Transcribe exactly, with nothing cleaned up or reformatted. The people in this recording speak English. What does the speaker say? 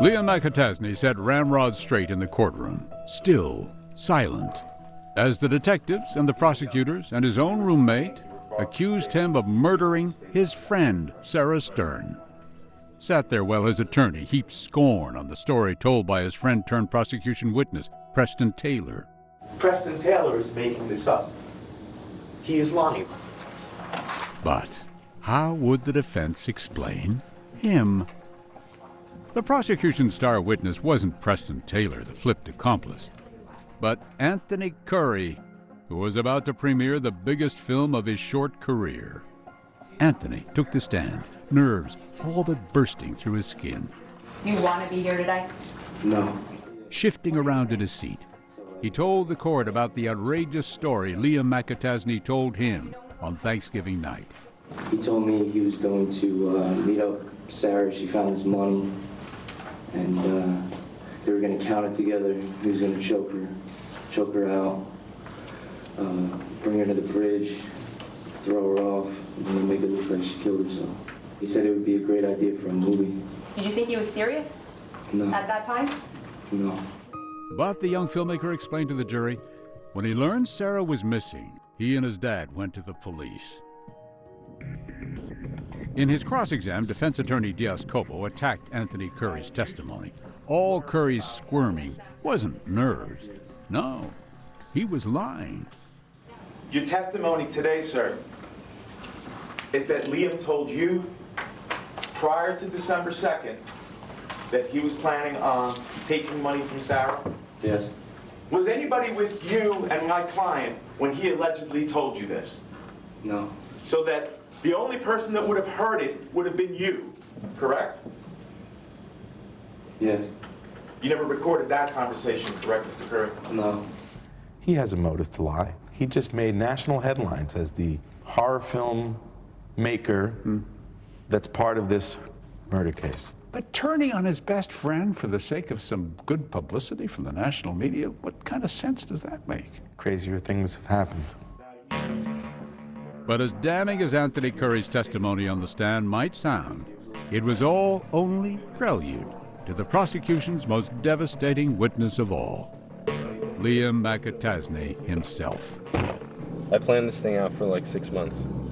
Liam McAtasney sat ramrod straight in the courtroom, still, silent, as the detectives and the prosecutors and his own roommate accused him of murdering his friend, Sarah Stern. Sat there while his attorney heaped scorn on the story told by his friend-turned-prosecution witness, Preston Taylor. Preston Taylor is making this up. He is lying. But how would the defense explain him? The prosecution's star witness wasn't Preston Taylor, the flipped accomplice, but Anthony Curry, who was about to premiere the biggest film of his short career. Anthony took the stand, nerves all but bursting through his skin. You want to be here today? No. Shifting around in his seat, he told the court about the outrageous story Liam McAtasney told him on Thanksgiving night. He told me he was going to uh, meet up Sarah. She found his money, and uh, they were going to count it together. He was going to choke her, choke her out, uh, bring her to the bridge, throw her off, and then make it look like she killed herself. He said it would be a great idea for a movie. Did you think he was serious? No. At that time? No. But the young filmmaker explained to the jury, when he learned Sarah was missing, he and his dad went to the police. In his cross-exam, defense attorney Diaz Cobo attacked Anthony Curry's testimony. All Curry's squirming wasn't nerves. No, he was lying. Your testimony today, sir, is that Liam told you prior to December second that he was planning on taking money from Sarah? Yes. Was anybody with you and my client when he allegedly told you this? No. So that the only person that would have heard it would have been you, correct? Yes. You never recorded that conversation, correct, Mister Curry? No. He has a motive to lie. He just made national headlines as the horror film maker hmm. that's part of this murder case. But turning on his best friend for the sake of some good publicity from the national media, what kind of sense does that make? Crazier things have happened. But as damning as Anthony Curry's testimony on the stand might sound, it was all only prelude to the prosecution's most devastating witness of all, Liam McAtasney himself. I planned this thing out for like six months.